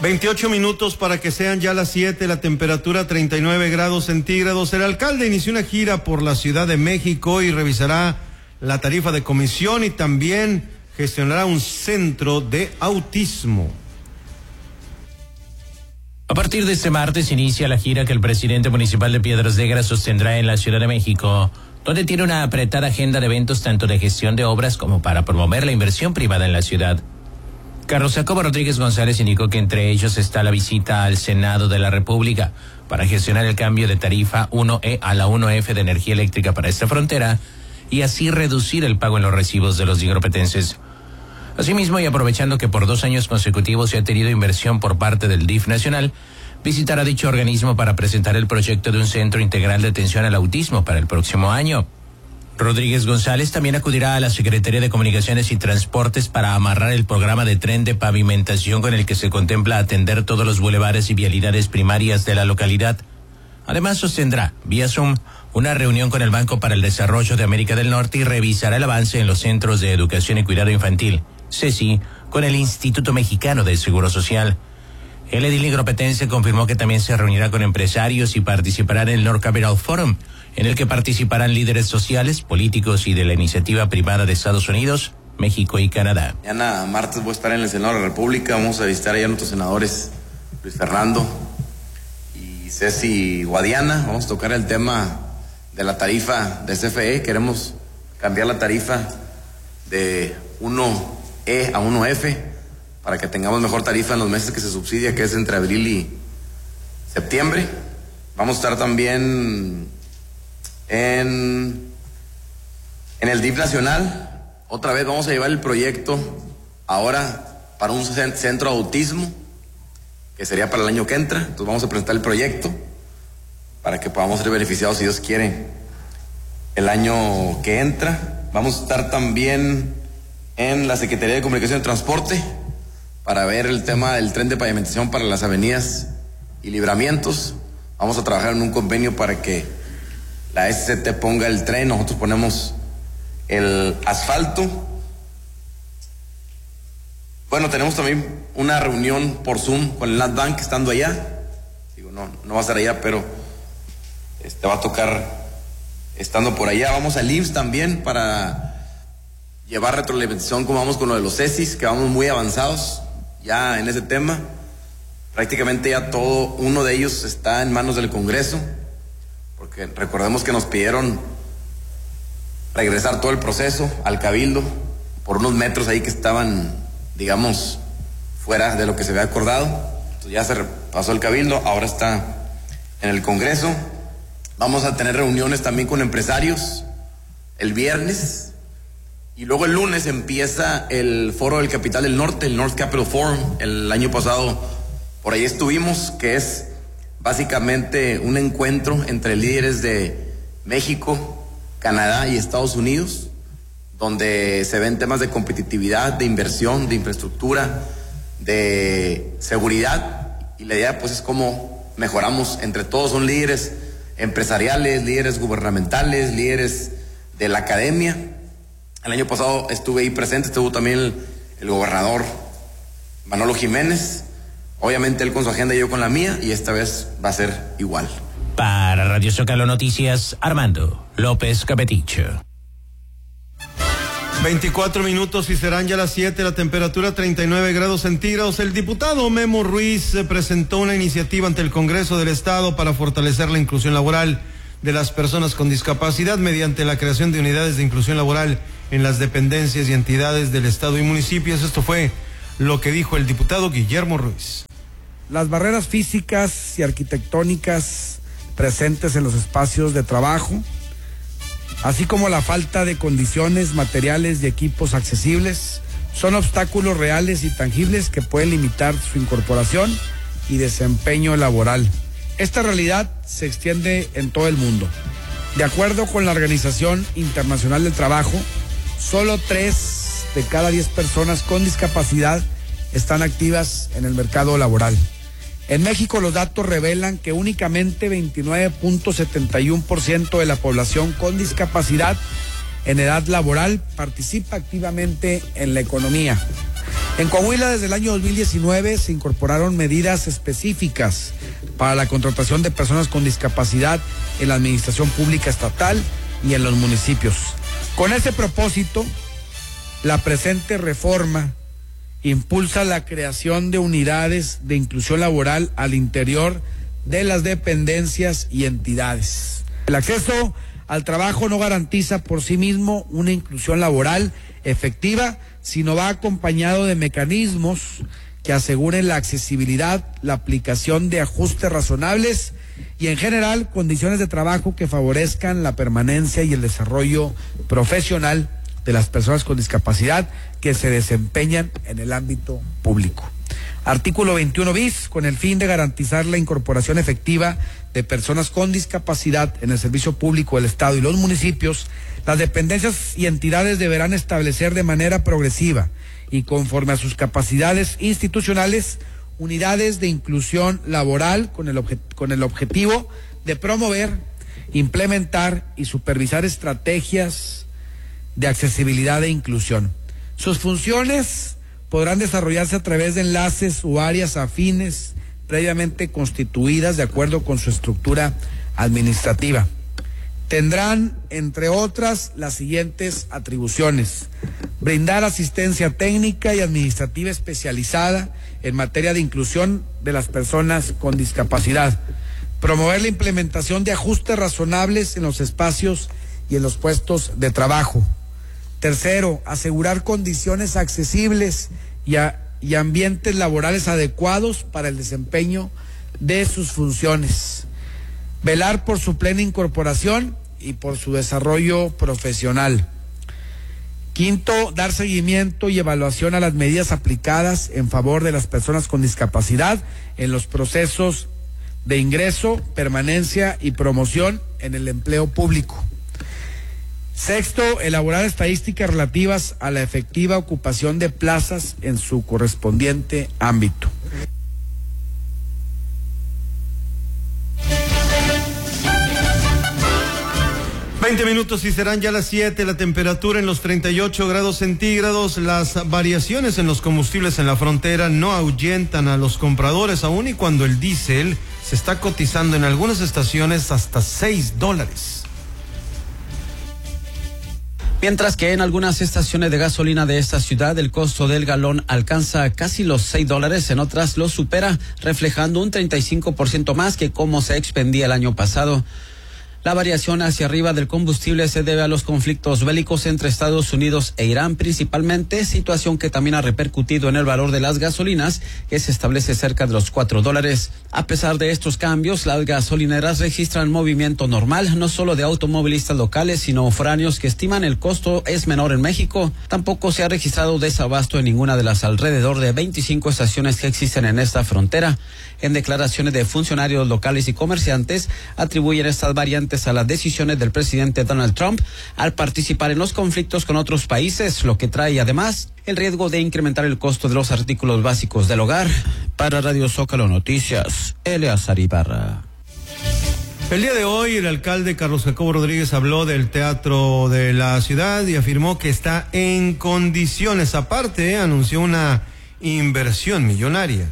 28 minutos para que sean ya las 7, la temperatura 39 grados centígrados. El alcalde inició una gira por la Ciudad de México y revisará la tarifa de comisión y también gestionará un centro de autismo. A partir de este martes inicia la gira que el presidente municipal de Piedras Negras sostendrá en la Ciudad de México, donde tiene una apretada agenda de eventos tanto de gestión de obras como para promover la inversión privada en la ciudad. Carlos Jacobo Rodríguez González indicó que entre ellos está la visita al Senado de la República para gestionar el cambio de tarifa 1E a la 1F de energía eléctrica para esta frontera y así reducir el pago en los recibos de los nigropetenses. Asimismo, y aprovechando que por 2 años consecutivos se ha tenido inversión por parte del DIF nacional, visitará dicho organismo para presentar el proyecto de un centro integral de atención al autismo para el próximo año. Rodríguez González también acudirá a la Secretaría de Comunicaciones y Transportes para amarrar el programa de tren de pavimentación con el que se contempla atender todos los bulevares y vialidades primarias de la localidad. Además, sostendrá, vía Zoom, una reunión con el Banco para el Desarrollo de América del Norte y revisará el avance en los Centros de Educación y Cuidado Infantil, CECI, con el Instituto Mexicano del Seguro Social. El edil nigropetense confirmó que también se reunirá con empresarios y participará en el North Capital Forum, en el que participarán líderes sociales, políticos y de la iniciativa privada de Estados Unidos, México y Canadá. Mañana martes voy a estar en el Senado de la República, vamos a visitar allá a nuestros senadores Luis Fernando y Ceci Guadiana, vamos a tocar el tema de la tarifa de CFE, queremos cambiar la tarifa de 1E a 1F para que tengamos mejor tarifa en los meses que se subsidia, que es entre abril y septiembre. Vamos a estar también en el DIF nacional. Otra vez vamos a llevar el proyecto ahora para un centro de autismo que sería para el año que entra. Entonces vamos a presentar el proyecto para que podamos ser beneficiados, si Dios quiere, el año que entra. Vamos a estar también en la Secretaría de Comunicación y Transporte para ver el tema del tren de pavimentación para las avenidas y libramientos. Vamos a trabajar en un convenio para que la SCT ponga el tren, nosotros ponemos el asfalto. Bueno, tenemos también una reunión por Zoom con el NatBank estando allá. Digo, no va a estar allá, pero va a tocar estando por allá. Vamos al IMSS también para llevar retroalimentación, como vamos con lo de los CECIS, que vamos muy avanzados ya en ese tema. Prácticamente ya todo uno de ellos está en manos del Congreso, porque recordemos que nos pidieron regresar todo el proceso al Cabildo por unos metros ahí que estaban, digamos, fuera de lo que se había acordado. Entonces ya se pasó el Cabildo, ahora está en el Congreso. Vamos a tener reuniones también con empresarios el viernes y luego el lunes empieza el Foro del Capital del Norte, el North Capital Forum. El año pasado por ahí estuvimos, que es básicamente un encuentro entre líderes de México, Canadá y Estados Unidos, donde se ven temas de competitividad, de inversión, de infraestructura, de seguridad, y la idea pues es cómo mejoramos entre todos. Son líderes empresariales, líderes gubernamentales, líderes de la academia. El año pasado estuve ahí presente, estuvo también el gobernador Manolo Jiménez. Obviamente él con su agenda y yo con la mía, y esta vez va a ser igual. Para Radio Zócalo Noticias, Armando López Capeticho. 24 minutos y serán ya las 7, la temperatura 39 grados centígrados. El diputado Memo Ruiz presentó una iniciativa ante el Congreso del Estado para fortalecer la inclusión laboral de las personas con discapacidad mediante la creación de unidades de inclusión laboral en las dependencias y entidades del Estado y municipios. Esto fue lo que dijo el diputado Guillermo Ruiz. Las barreras físicas y arquitectónicas presentes en los espacios de trabajo, así como la falta de condiciones materiales y equipos accesibles, son obstáculos reales y tangibles que pueden limitar su incorporación y desempeño laboral. Esta realidad se extiende en todo el mundo. De acuerdo con la Organización Internacional del Trabajo, solo 3 de cada 10 personas con discapacidad están activas en el mercado laboral. En México los datos revelan que únicamente 29.71% de la población con discapacidad en edad laboral participa activamente en la economía. En Coahuila, desde el año 2019, se incorporaron medidas específicas para la contratación de personas con discapacidad en la administración pública estatal y en los municipios. Con ese propósito, la presente reforma impulsa la creación de unidades de inclusión laboral al interior de las dependencias y entidades. El acceso al trabajo no garantiza por sí mismo una inclusión laboral efectiva, sino va acompañado de mecanismos que aseguren la accesibilidad, la aplicación de ajustes razonables y en general condiciones de trabajo que favorezcan la permanencia y el desarrollo profesional de las personas con discapacidad que se desempeñan en el ámbito público. Artículo 21 bis, con el fin de garantizar la incorporación efectiva de personas con discapacidad en el servicio público del Estado y los municipios, las dependencias y entidades deberán establecer de manera progresiva y conforme a sus capacidades institucionales unidades de inclusión laboral con el objetivo de promover, implementar y supervisar estrategias de accesibilidad e inclusión. Sus funciones podrán desarrollarse a través de enlaces o áreas afines previamente constituidas de acuerdo con su estructura administrativa. Tendrán, entre otras, las siguientes atribuciones: brindar asistencia técnica y administrativa especializada en materia de inclusión de las personas con discapacidad, promover la implementación de ajustes razonables en los espacios y en los puestos de trabajo. Tercero, asegurar condiciones accesibles y ambientes laborales adecuados para el desempeño de sus funciones. Velar por su plena incorporación y por su desarrollo profesional. Quinto, dar seguimiento y evaluación a las medidas aplicadas en favor de las personas con discapacidad en los procesos de ingreso, permanencia y promoción en el empleo público. Sexto, elaborar estadísticas relativas a la efectiva ocupación de plazas en su correspondiente ámbito. minutos y serán ya las 7, la temperatura en los 38 grados centígrados. Las variaciones en los combustibles en la frontera no ahuyentan a los compradores, aun y cuando el diésel se está cotizando en algunas estaciones hasta $6. Mientras que en algunas estaciones de gasolina de esta ciudad el costo del galón alcanza casi los $6, en otras lo supera, reflejando un 35% más que como se expendía el año pasado. La variación hacia arriba del combustible se debe a los conflictos bélicos entre Estados Unidos e Irán principalmente, situación que también ha repercutido en el valor de las gasolinas, que se establece cerca de los $4. A pesar de estos cambios, las gasolineras registran movimiento normal, no solo de automovilistas locales, sino foráneos que estiman el costo es menor en México. Tampoco se ha registrado desabasto en ninguna de las alrededor de 25 estaciones que existen en esta frontera. En declaraciones de funcionarios locales y comerciantes, atribuyen estas variantes a las decisiones del presidente Donald Trump al participar en los conflictos con otros países, lo que trae además el riesgo de incrementar el costo de los artículos básicos del hogar. Para Radio Zócalo Noticias, Eleazar Ibarra. El día de hoy el alcalde Carlos Jacobo Rodríguez habló del teatro de la ciudad y afirmó que está en condiciones. Aparte, anunció una inversión millonaria.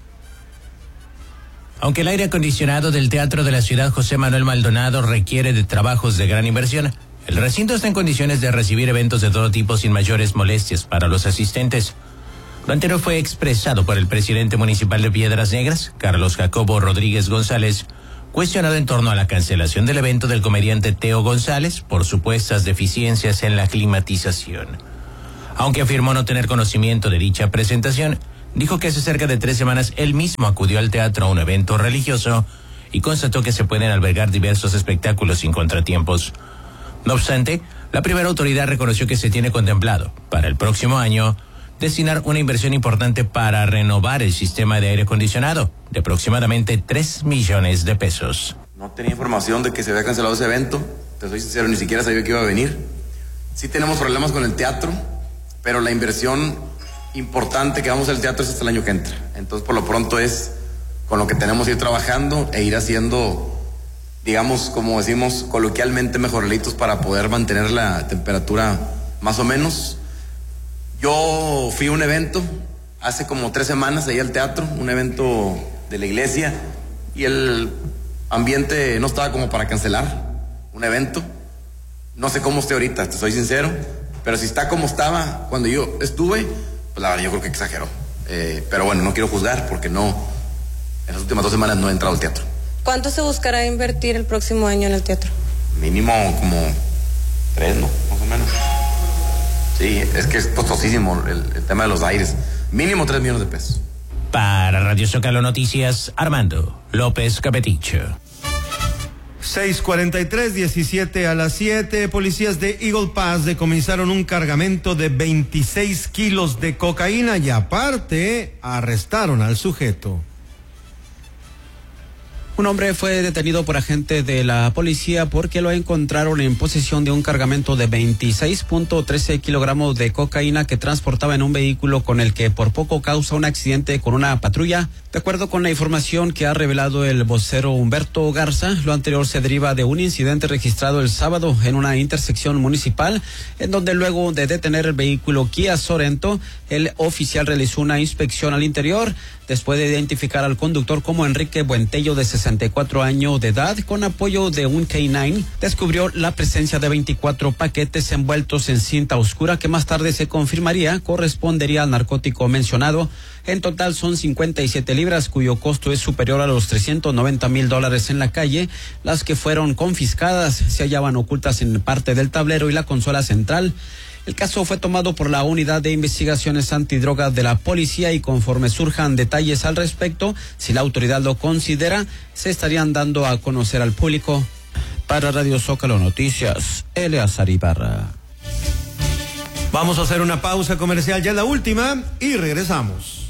Aunque el aire acondicionado del Teatro de la Ciudad José Manuel Maldonado requiere de trabajos de gran inversión, el recinto está en condiciones de recibir eventos de todo tipo sin mayores molestias para los asistentes. Lo anterior fue expresado por el presidente municipal de Piedras Negras, Carlos Jacobo Rodríguez González, cuestionado en torno a la cancelación del evento del comediante Teo González por supuestas deficiencias en la climatización. Aunque afirmó no tener conocimiento de dicha presentación, dijo que hace cerca de 3 semanas él mismo acudió al teatro a un evento religioso y constató que se pueden albergar diversos espectáculos sin contratiempos. No obstante, la primera autoridad reconoció que se tiene contemplado, para el próximo año, destinar una inversión importante para renovar el sistema de aire acondicionado, de aproximadamente 3 millones de pesos. No tenía información de que se había cancelado ese evento, te soy sincero, ni siquiera sabía que iba a venir. Sí tenemos problemas con el teatro, pero la inversión importante que vamos al teatro es hasta el año que entra. Entonces, por lo pronto es con lo que tenemos que ir trabajando e ir haciendo, digamos, como decimos coloquialmente, mejoralitos para poder mantener la temperatura más o menos. Yo fui a un evento hace como 3 semanas ahí al teatro, un evento de la iglesia, y el ambiente no estaba como para cancelar un evento. No sé cómo esté ahorita, te soy sincero, pero si está como estaba cuando yo estuve, pues la verdad yo creo que exageró. Pero bueno, no quiero juzgar porque no, en las últimas 2 semanas no he entrado al teatro. ¿Cuánto se buscará invertir el próximo año en el teatro? Mínimo como 3, ¿no? Más o menos. Sí, es que es costosísimo el tema de los aires. Mínimo 3 millones de pesos. Para Radio Zócalo Noticias, Armando López Capeticho. 6:43, 17 a las 7. Policías de Eagle Pass decomisaron un cargamento de 26 kilos de cocaína y aparte arrestaron al sujeto. Un hombre fue detenido por agentes de la policía porque lo encontraron en posesión de un cargamento de 26.13 kilogramos de cocaína que transportaba en un vehículo con el que por poco causa un accidente con una patrulla. De acuerdo con la información que ha revelado el vocero Humberto Garza, lo anterior se deriva de un incidente registrado el sábado en una intersección municipal, en donde luego de detener el vehículo Kia Sorento, el oficial realizó una inspección al interior, después de identificar al conductor como Enrique Buentello, de 64 años de edad, con apoyo de un K9, descubrió la presencia de 24 paquetes envueltos en cinta oscura que más tarde se confirmaría correspondería al narcótico mencionado. En total son 57 libras, cuyo costo es superior a los $390,000 en la calle. Las que fueron confiscadas se hallaban ocultas en parte del tablero y la consola central. El caso fue tomado por la Unidad de Investigaciones Antidrogas de la Policía y conforme surjan detalles al respecto, si la autoridad lo considera, se estarían dando a conocer al público. Para Radio Zócalo Noticias, Eleazar Ibarra. Vamos a hacer una pausa comercial, ya la última, y regresamos.